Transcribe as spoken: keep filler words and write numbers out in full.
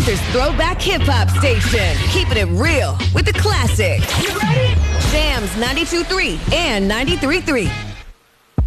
Lancaster's throwback hip-hop station. Keeping it real with the classics. You ready? Jams ninety-two point three and ninety-three point three.